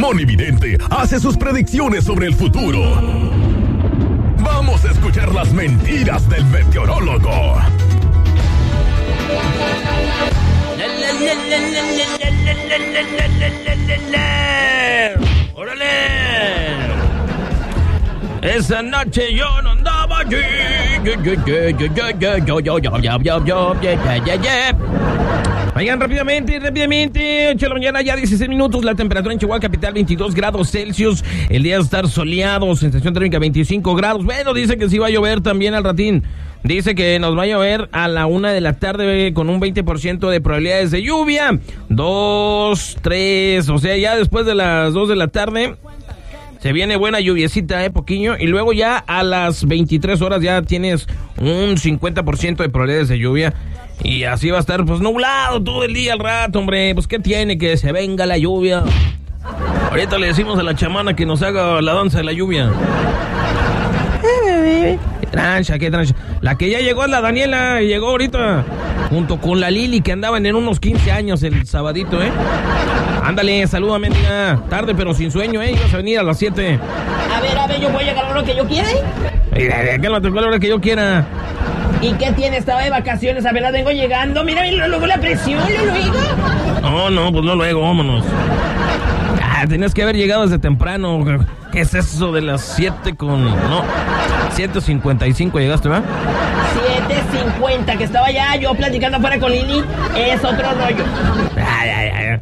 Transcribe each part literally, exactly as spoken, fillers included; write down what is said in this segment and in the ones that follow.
monividente hace sus predicciones sobre el futuro. Vamos a escuchar las mentiras del meteorólogo. ¡Órale! Esa noche yo no andaba allí. Oigan, rápidamente, rápidamente, ocho de la mañana, ya dieciséis minutos, la temperatura en Chihuahua capital veintidós grados Celsius, el día va a estar soleado, sensación térmica veinticinco grados, bueno, dice que sí va a llover también al ratín, dice que nos va a llover a la una de la tarde con un veinte por ciento de probabilidades de lluvia, dos, tres, o sea, ya después de las dos de la tarde... Se viene buena lluviecita, eh, poquillo. Y luego ya a las veintitrés horas ya tienes un cincuenta por ciento de probabilidades de lluvia. Y así va a estar, pues, nublado todo el día al rato, hombre. Pues, ¿qué tiene? Que se venga la lluvia. Ahorita le decimos a la chamana que nos haga la danza de la lluvia. Qué trancha, qué trancha. La que ya llegó es la Daniela. Llegó ahorita junto con la Lili, que andaban en unos quince años el sabadito, ¿eh? Ándale, salúdame, diga. Tarde pero sin sueño, ¿eh? Ibas a venir a las siete. A ver, a ver, yo voy a llegar a la hora que yo quiera, ¿eh? Cálmate, ¿cuál hora que yo quiera? ¿Y qué tiene? Estaba de vacaciones, a ver, vengo llegando. Mira, mira, luego la presión, luego. No, no, pues no luego, vámonos. Ah, tenías que haber llegado desde temprano. ¿Qué es eso de las siete con... No, siete cincuenta y cinco llegaste, ¿verdad? siete cincuenta, que estaba ya yo platicando afuera con Lili. Es otro rollo. Ay, ay, ay.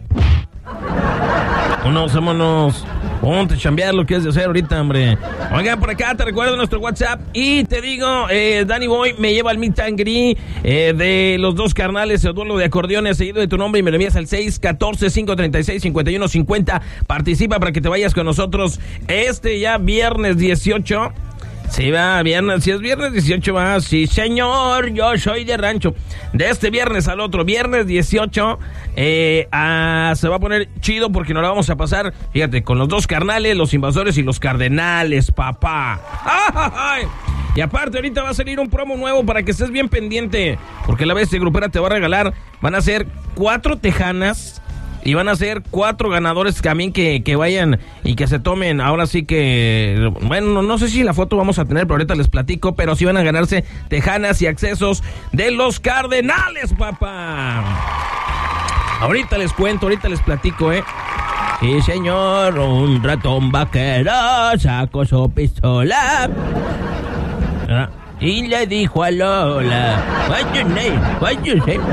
Vámonos, vámonos. Ponte a chambear lo que es de hacer ahorita, hombre. Oigan, por acá te recuerdo nuestro WhatsApp y te digo, eh, Danny Boy me lleva al meet and greet eh, de los dos carnales, el duelo de acordeones seguido de tu nombre y me lo envías al seis catorce, cinco treinta y seis, cincuenta y uno cincuenta. Participa para que te vayas con nosotros este ya viernes dieciocho. Sí, va, viernes, si es viernes dieciocho, va, sí, señor, yo soy de rancho. De este viernes al otro, viernes dieciocho, eh, ah, se va a poner chido porque nos la vamos a pasar, fíjate, con los dos carnales, los invasores y los cardenales, papá. ¡Ay! Y aparte, ahorita va a salir un promo nuevo para que estés bien pendiente, porque la bestia grupera te va a regalar, van a ser cuatro tejanas. Y van a ser cuatro ganadores también que, que vayan y que se tomen. Ahora sí que, bueno, no sé si la foto vamos a tener, pero ahorita les platico. Pero sí van a ganarse tejanas y accesos de los cardenales, papá. Ahorita les cuento, ahorita les platico, ¿eh? Sí, señor, un ratón vaquero sacó su pistola ¿Ah? y le dijo a Lola, what's your name? What's your name?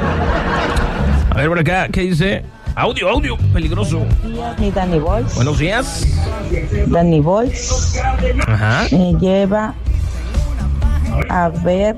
A ver, por acá, ¿qué dice? Audio, audio, peligroso. Buenos días, mi Danny Boys. Buenos días. Danny Boys Ajá. me lleva a ver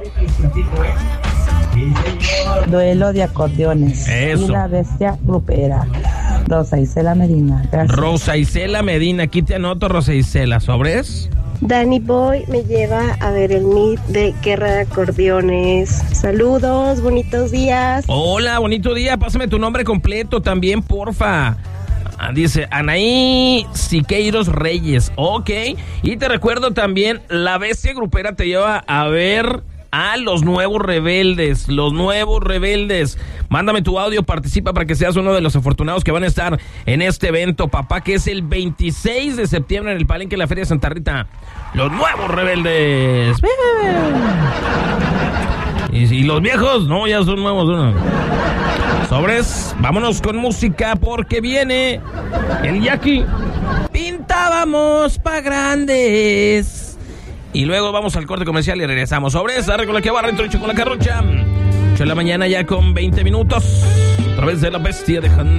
duelo de acordeones. Eso. Y la bestia grupera. Rosa Isela Medina. Gracias. Rosa Isela Medina, aquí te anoto, Rosa Isela. ¿Sobres? Danny Boy me lleva a ver el meet de Guerra de Acordeones. Saludos, bonitos días. Hola, bonito día. Pásame tu nombre completo también, porfa. Ah, dice Anaí Siqueiros Reyes. Ok. Y te recuerdo también, la bestia grupera te lleva a ver a los nuevos rebeldes. Los nuevos rebeldes. Mándame tu audio, participa para que seas uno de los afortunados que van a estar en este evento, papá, que es el veintiséis de septiembre en el Palenque de la Feria de Santa Rita. Los nuevos rebeldes. Y, y los viejos, no, ya son nuevos. ¿no? Sobres, vámonos con música porque viene el Jackie. Pintábamos pa' grandes. Y luego vamos al corte comercial y regresamos. Sobres, arre con la que barra, entro con la carrocha. ocho de la mañana ya con veinte minutos. A través de la bestia de Han.